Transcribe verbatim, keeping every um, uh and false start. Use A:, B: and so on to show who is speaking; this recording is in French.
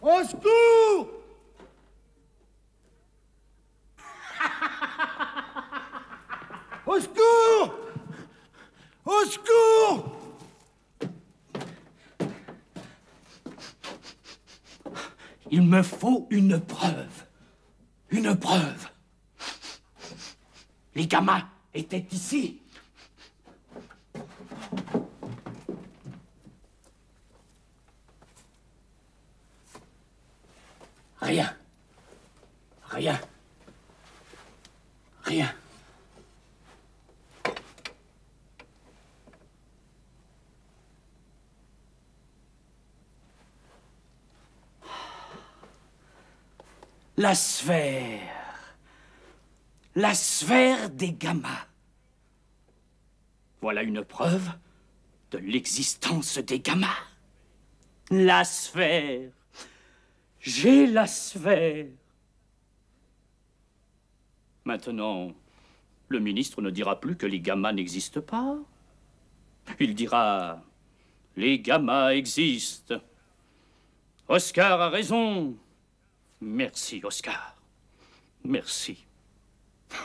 A: Au secours! Au secours! Au secours!
B: Il me faut une preuve. Une preuve. Les gamins étaient ici. Rien. Rien. Rien. La sphère. La sphère des gammas. Voilà une preuve de l'existence des gammas. La sphère. J'ai la sphère. Maintenant, le ministre ne dira plus que les gammas n'existent pas. Il dira, les gammas existent. Oscar a raison. Merci, Oscar. Merci.